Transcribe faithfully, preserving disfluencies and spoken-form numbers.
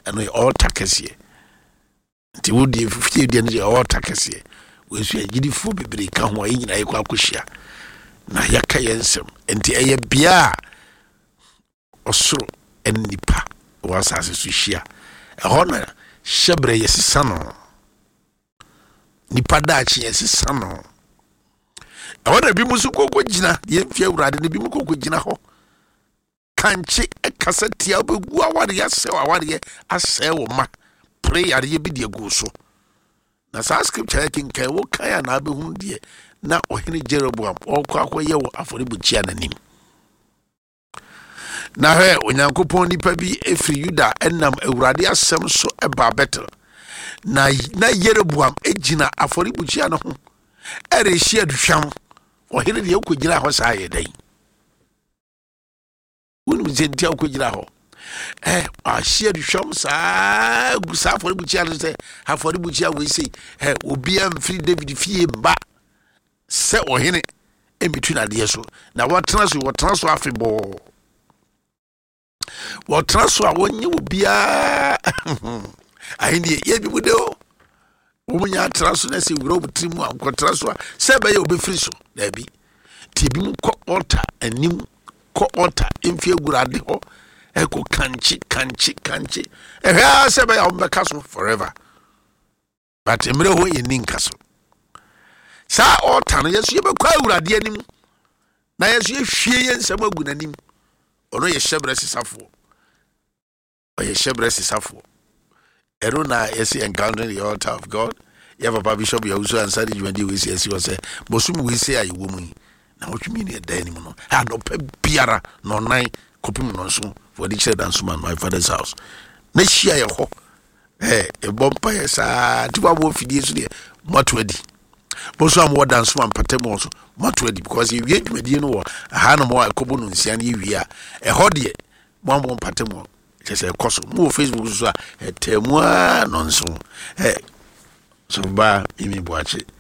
ɛno yɛ altar kɛseɛ nti wodi fifty di no yɛ altar kɛseɛ we so agidifo bebre ka ho ayi nyina yɛkɔ akɔhyia na yɛka yɛ nsɛm nti ɛyɛ bia ɔsoro ɛne nipa wɔ asase so hyia ɛhɔ na hyɛbrɛ yɛsesa no nipa daakye yɛsesa no ɛhɔ na bi mu so kɔkɔ gyina yɛmfie awurade ne bi mu kɔkɔ gyina hɔ kanche ɛkasa tia bɛgu awareɛ asɛw awareɛ asɛe wɔ ma prayer yɛ bi deɛ gu so na saa scripture yɛkenkan wɔ kan a na abɛhu deɛ na ɔhene Jeroboam ɔkɔ akɔyɛ wɔ afɔrebukyia n'anim na hɛ onyankopɔn nipa bi efiri Yuda ɛnam awurade asɛm so ɛba Betel na na Jeroboam egyina afɔrebukyia no ho ɛrehyia aduhwam ɔhene deɛ ɔkɔ gyina hɔ saa yɛ dɛn wonu zentia ɔkɔ gyina hɔ eh ahyia aduhwam saa gu saa afɔrebukyia no sɛ afɔrebukyia wɔ sei eh obi amfiri David fie mba sɛ ɔhene emitu na deɛ so na wɔtena so wɔtena so afebɔɔ wɔtena so a wɔnyɛ obiaa ahene yɛ bi mu de o wɔnya atena so na sɛ wura obutiri mu ankɔtena so a sɛ bɛyɛ obɛfiri so daabi ti bi mu kɔ altar anim kɔ altar mfie gurade hɔ eko kanchi kanchi kanchi ehwe ase ba ya mbeka so forever but emre ho ye ninka so sa altar no yeso ye bekwa awurade anim na yeso ye hwie ye nsem agu nanim ono ye hyebre sisafo o ye hyebre sisafo ero na yesi encountering the altar of God ye papa bishop ya uso ansari jwandi we si esi o se bosum we si ayi wo mu na otwimi ne da anim no ha do pa biara no nan kopim no so for the church and suman my father's house na hia ye ho eh e bompa ye sa ti wa bo fidie so de moto adi boso am wo dance man patem so moto adi because ye wie dwumadi no wo ha no mo akobo no nsia na ye wie a e ho de mo am patem chese koso mo Facebook so a temu a no nso eh so ba imi boache